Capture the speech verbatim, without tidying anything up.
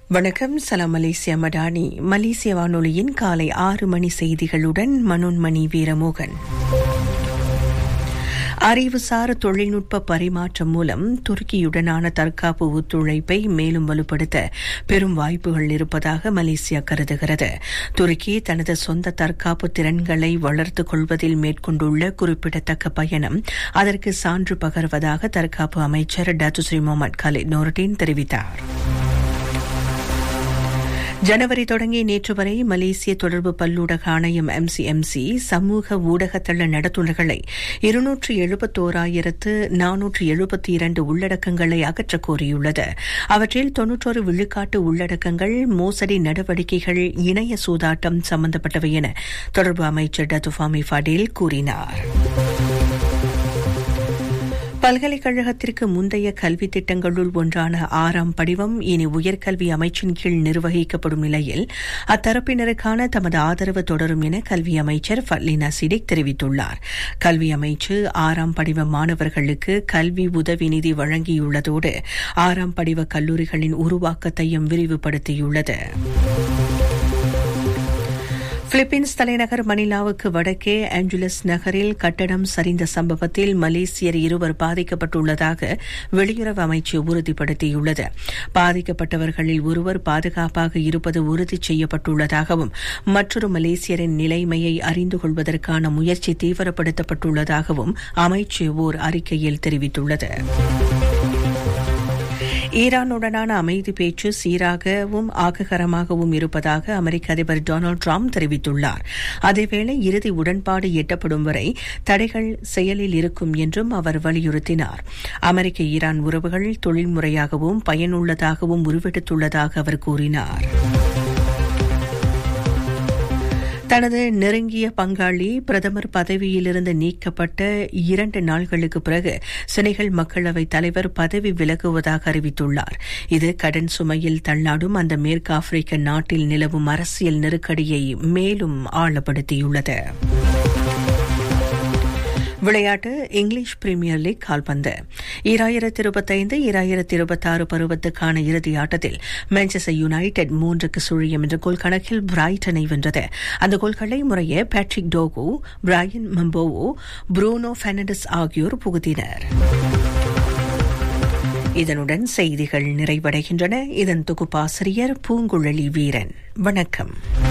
வணக்கம். சலாம் மலேசியா மடானி. மலேசிய வானொலியின் காலை ஆறு மணி செய்திகளுடன் மனோன்மணி வீரமோகன். அறிவுசார் தொழில்நுட்ப பரிமாற்றம் மூலம் துருக்கியுடனான தற்காப்பு ஒத்துழைப்பை மேலும் வலுப்படுத்த பெரும் வாய்ப்புகள் இருப்பதாக மலேசியா கருதுகிறது. துருக்கி தனது சொந்த தற்காப்பு திறன்களை வளர்த்துக் கொள்வதில் மேற்கொண்டுள்ள குறிப்பிடத்தக்க பயணம் அதற்கு சான்று பகர்வதாக தற்காப்பு அமைச்சர் டத்துஸ்ரீ முகமது காலித் நூருடீன் தெரிவித்தார். ஜனவரி தொடங்கி நேற்று வரை மலேசிய தொடர்பு பல்லூடக ஆணையம் எம்சிஎம்சி சமூக ஊடகத்தள நடத்துனர்களை இருநூற்று எழுபத்தோராயிரத்து நானூற்று எழுபத்தி இரண்டு உள்ளடக்கங்களை அகற்றக் கோரியுள்ளது. அவற்றில் தொன்னூற்றொரு விழுக்காட்டு உள்ளடக்கங்கள் மோசடி நடவடிக்கைகள், இணைய சூதாட்டம் சம்பந்தப்பட்டவை என தொடர்பு அமைச்சர் டத்து ஃபாமி ஃபடேல் கூறினார். பல்கலைக்கழகத்திற்கு முந்தைய கல்வி திட்டங்களுள் ஒன்றான ஆறாம் படிவம் இனி உயர்கல்வி அமைச்சின் கீழ் நிர்வகிக்கப்படும் நிலையில் அத்தரப்பினருக்கான தமது ஆதரவு தொடரும் என கல்வி அமைச்சர் ஃபட்லினா சிடிக் தெரிவித்துள்ளார். கல்வி அமைச்சு ஆறாம் படிவ மாணவர்களுக்கு கல்வி உதவி நிதி வழங்கியுள்ளதோடு ஆறாம் படிவ கல்லூரிகளின் உருவாக்கத்தையும் விரிவுபடுத்தியுள்ளது. பிலிப்பீன்ஸ் தலைநகர் மணிலாவுக்கு வடக்கே ஆஞ்சுலஸ் நகரில் கட்டடம் சரிந்த சம்பவத்தில் மலேசியர் இருவர் பாதிக்கப்பட்டுள்ளதாக வெளியுறவு அமைச்சு உறுதிப்படுத்தியுள்ளது. பாதிக்கப்பட்டவர்களில் ஒருவர் பாதுகாப்பாக இருப்பது உறுதி செய்யப்பட்டுள்ளதாகவும் மற்றொரு மலேசியரின் நிலைமையை அறிந்து கொள்வதற்கான முயற்சி தீவிரப்படுத்தப்பட்டுள்ளதாகவும் அமைச்சு ஓர் அறிக்கையில் தெரிவித்துள்ளது. ஈரானுடனான அமைதி பேச்சு சீராகவும் ஆக்ககரமாகவும் இருப்பதாக அமெரிக்க அதிபர் டொனால்டு டிரம்ப் தெரிவித்துள்ளார். அதேவேளை இறுதி உடன்பாடு எட்டப்படும் வரை தடைகள் செயலில் இருக்கும் என்றும் அவர் வலியுறுத்தினார். அமெரிக்க ஈரான் உறவுகள் தொழில்முறையாகவும் பயனுள்ளதாகவும் உருவெடுத்துள்ளதாக அவர் கூறினார். தனது நெருங்கிய பங்காளி பிரதமர் பதவியிலிருந்து நீக்கப்பட்ட இரண்டு நாள்களுக்கு பிறகு செனகல் மக்களவைத் தலைவர் பதவி விலகுவதாக அறிவித்துள்ளார். இது கடன் சுமையில் தள்ளாடும் அந்த மேற்கு ஆப்பிரிக்க நாட்டில் நிலவும் அரசியல் நெருக்கடியை மேலும் ஆழப்படுத்தியுள்ளது. விளையாட்டு. இங்கிலீஷ் பிரீமியர் லீக் கால்பந்து ஈராயிரத்தி இருபத்தைந்து ஈராயிரத்தி இருபத்தாறு பருவத்துக்கான இறுதி ஆட்டத்தில் மான்செஸ்டர் யுனைடெட் மூன்றுக்கு சுழியம் என்ற கோல் கணக்கில் பிரைட்டனை வென்றது. அந்த கோல்களை முறையே Patrick Togo, Brian மம்போவோ, Bruno Fernandes ஆகியோர் புகுத்தினர். இதனுடன் செய்திகள் நிறைவடைகின்றன. இதன் தொகுப்பாசிரியர் பூங்குழலி வீரன். வணக்கம்.